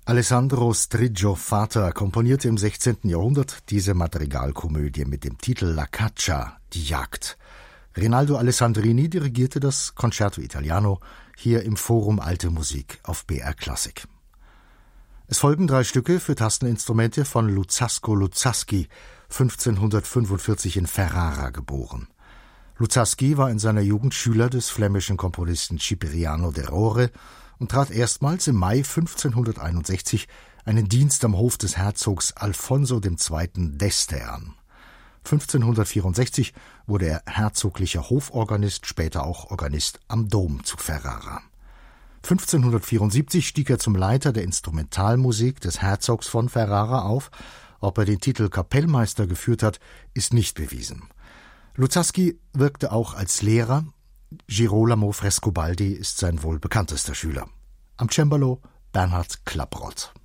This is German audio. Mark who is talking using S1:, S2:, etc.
S1: Alessandro Striggio Vater komponierte im 16. Jahrhundert diese Madrigalkomödie mit dem Titel La Caccia, die Jagd. Rinaldo Alessandrini dirigierte das Concerto Italiano hier im Forum Alte Musik auf BR Klassik. Es folgen 3 Stücke für Tasteninstrumente von Luzzasco Luzzaschi, 1545 in Ferrara geboren. Luzzaschi war in seiner Jugend Schüler des flämischen Komponisten Cipriano de Rore und trat erstmals im Mai 1561 einen Dienst am Hof des Herzogs Alfonso II. d'Este an. 1564 wurde er herzoglicher Hoforganist, später auch Organist am Dom zu Ferrara. 1574 stieg er zum Leiter der Instrumentalmusik des Herzogs von Ferrara auf. Ob er den Titel Kapellmeister geführt hat, ist nicht bewiesen. Luzzaschi wirkte auch als Lehrer. Girolamo Frescobaldi ist sein wohl bekanntester Schüler. Am Cembalo Bernhard Klapproth.